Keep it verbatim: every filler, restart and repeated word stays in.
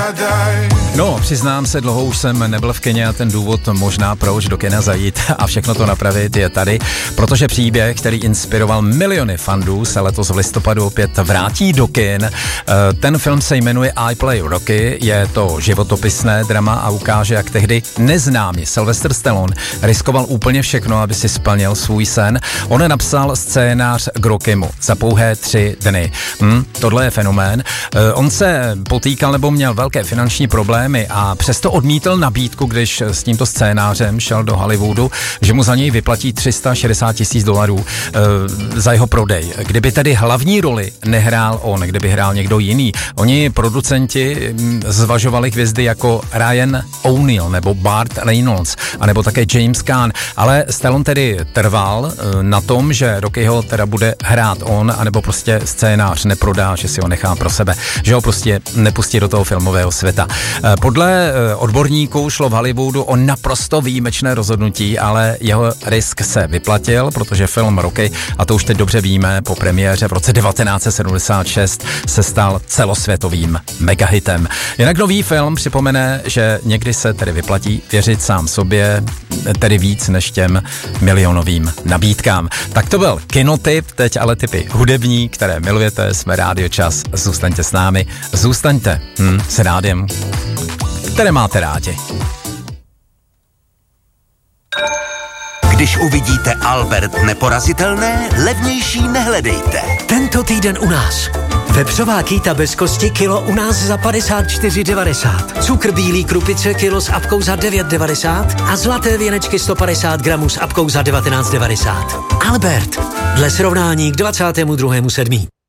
No, přiznám se, dlouho už jsem nebyl v kině a ten důvod možná proč do kina zajít a všechno to napravit je tady, protože příběh, který inspiroval miliony fandů, se letos v listopadu opět vrátí do kin. Ten film se jmenuje I Play Rocky, je to životopisné drama a ukáže, jak tehdy neznámý Sylvester Stallone riskoval úplně všechno, aby si splnil svůj sen. On napsal scénář k Rockymu za pouhé tři dny. Hm, tohle je fenomén. On se potýkal nebo měl velké finanční problémy a přesto odmítl nabídku, když s tímto scénářem šel do Hollywoodu, že mu za něj vyplatí tři sta šedesát tisíc dolarů e, za jeho prodej. Kdyby tedy hlavní roli nehrál on, kdyby hrál někdo jiný. Oni producenti zvažovali hvězdy jako Ryan O'Neal nebo Burt Reynolds, anebo také James Caan, ale Stallone tedy trval e, na tom, že Rockyho teda bude hrát on, anebo prostě scénář neprodá, že si ho nechá pro sebe, že ho prostě nepustí do toho filmového světa. E, podle odborníků šlo v Hollywoodu o naprosto výjimečné rozhodnutí, ale jeho risk se vyplatil, protože film Rocky, a to už teď dobře víme, po premiéře v roce devatenáct set sedmdesát šest se stal celosvětovým megahitem. Jinak nový film připomene, že někdy se tedy vyplatí věřit sám sobě, tedy víc než těm milionovým nabídkám. Tak to byl kinotip, teď ale tipy hudební, které milujete, jsme Rádio Čas, zůstaňte s námi, zůstaňte hm, s rádiem, které máte rádi. Když uvidíte Albert neporazitelné, levnější nehledejte. Tento týden u nás. Vepřová kýta bez kosti kilo u nás za padesát čtyři devadesát. Cukr bílý krupice kilo s apkou za devět devadesát a zlaté věnečky sto padesát gramů s apkou za devatenáct devadesát. Albert. Dle srovnání k dvacátému druhému sedmý